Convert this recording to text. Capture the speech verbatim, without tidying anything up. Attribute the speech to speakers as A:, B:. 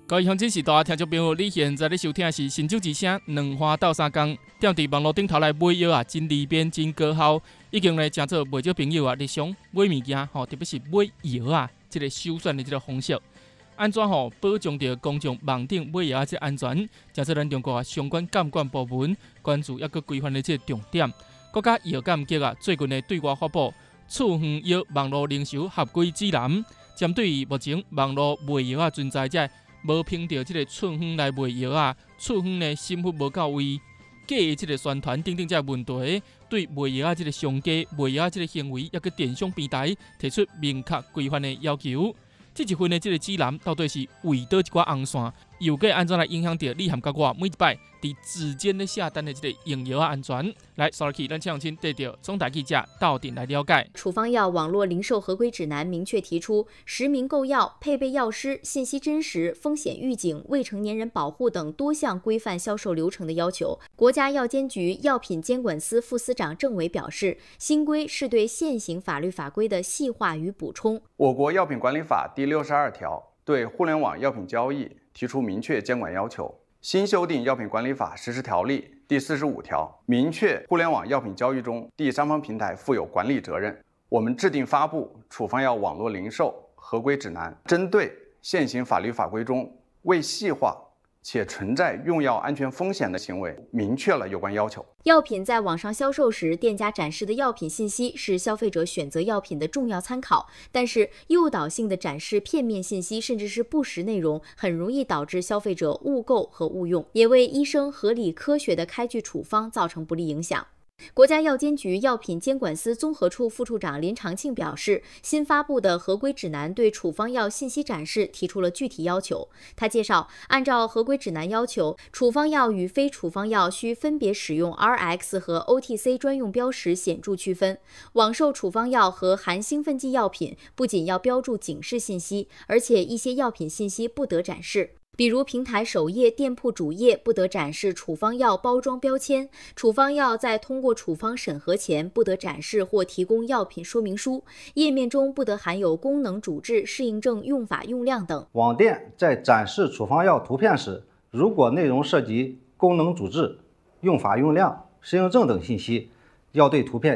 A: 各位乡亲是大家听众朋友，你现在咧收听的是《新酒之声》，两花斗三工，踮伫网络顶头来买药啊，真利便真高效，已经咧真做袂少朋友啊，日常买物件吼，特别是买药啊，即、这个首选的即个方式，安怎吼保障着公众网顶买药啊即安全，真做咱中国啊相关监管部门关注抑个规范的即个重点。国家药监局啊，最近咧对外发布处方药网络零售合规指南，针对于目前网络卖药啊存在者。无凭着即个处方来卖药啊，处方呢审核无到位，假的即个宣传等等这问题，对卖药啊即个商家卖药啊即个行为，抑个电商平台提出明确规范的要求。这一份的即个指南到底是为倒一寡红线，又该安怎来影响到你和甲我每一摆伫之间咧下单的即个用药安全？来，稍起咱请亲带着总台记者到顶来了解。
B: 处方药网络零售合规指南明确提出，实名购药、配备药师、信息真实、风险预警、未成年人保护等多项规范销售流程的要求。国家药监局药品监管司副司长郑伟表示，新规是对现行法律法规的细化与补充。
C: 我国药品管理法第六十二条对互联网药品交易提出明确监管要求。新修订药品管理法实施条例第四十五条明确互联网药品交易中第三方平台负有管理责任。我们制定发布处方药网络零售合规指南，针对现行法律法规中未细化且存在用药安全风险的行为，明确了有关要求。
B: 药品在网上销售时，店家展示的药品信息是消费者选择药品的重要参考，但是诱导性的展示片面信息甚至是不实内容，很容易导致消费者误购和误用，也为医生合理科学的开具处方造成不利影响。国家药监局药品监管司综合处副处长林长庆表示，新发布的合规指南对处方药信息展示提出了具体要求。他介绍，按照合规指南要求，处方药与非处方药需分别使用 R X 和 O T C 专用标识显著区分。网售处方药和含兴奋剂药品不仅要标注警示信息，而且一些药品信息不得展示。比如平台首页、店铺主页不得展示处方药包装标签，处方药在通过处方审核前不得展示或提供药品说明书，页面中不得含有功能主治、适应症、用法用量等。
D: 网店在展示处方药图片时，如果内容涉及功能主治、用法用量、适应症等信息，要对图片